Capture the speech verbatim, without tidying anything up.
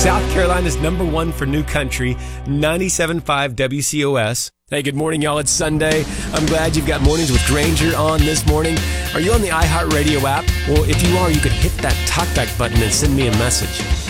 South Carolina's number one for new country, ninety-seven point five W C O S. Hey, good morning, y'all. It's Sunday. I'm glad you've got Mornings with Granger on this morning. Are you on the iHeartRadio app? Well, if you are, you could hit that talkback button and send me a message.